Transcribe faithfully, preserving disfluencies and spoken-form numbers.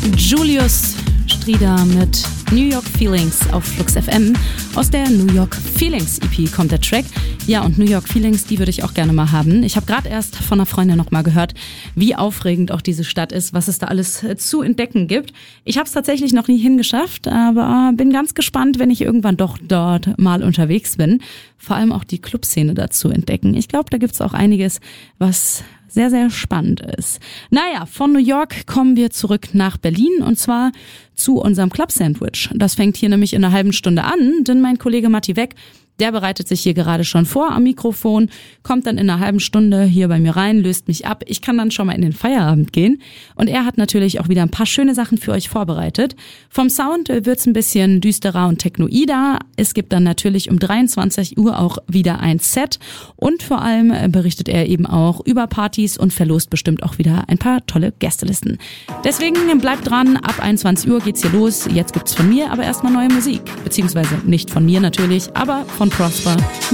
Julius Strieder mit New York Feelings auf Flux F M. Aus der New York Feelings E P kommt der Track. Ja, und New York Feelings, die würde ich auch gerne mal haben. Ich habe gerade erst von einer Freundin noch mal gehört, wie aufregend auch diese Stadt ist, was es da alles zu entdecken gibt. Ich habe es tatsächlich noch nie hingeschafft, aber bin ganz gespannt, wenn ich irgendwann doch dort mal unterwegs bin. Vor allem auch die Clubszene dazu entdecken. Ich glaube, da gibt's auch einiges, was sehr, sehr spannend ist. Naja, von New York kommen wir zurück nach Berlin und zwar zu unserem Club Sandwich. Das fängt hier nämlich in einer halben Stunde an, denn mein Kollege Matti Weck, der bereitet sich hier gerade schon vor am Mikrofon, kommt dann in einer halben Stunde hier bei mir rein, löst mich ab. Ich kann dann schon mal in den Feierabend gehen. Und er hat natürlich auch wieder ein paar schöne Sachen für euch vorbereitet. Vom Sound wird's ein bisschen düsterer und technoider. Es gibt dann natürlich um dreiundzwanzig Uhr auch wieder ein Set. Und vor allem berichtet er eben auch über Partys und verlost bestimmt auch wieder ein paar tolle Gästelisten. Deswegen bleibt dran, ab einundzwanzig Uhr geht's hier los. Jetzt gibt's von mir aber erstmal neue Musik. Beziehungsweise nicht von mir natürlich, aber von Prosper